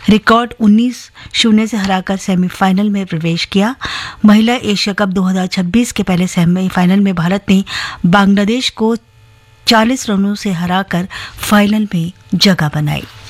Record 19-0 से हराकर semifinal में प्रवेश किया। महिला एशिया कप 2026 के पहले सेमीफाइनल में भारत ने बांग्लादेश को 40 रनों से हराकर फाइनल में जगह बनाई।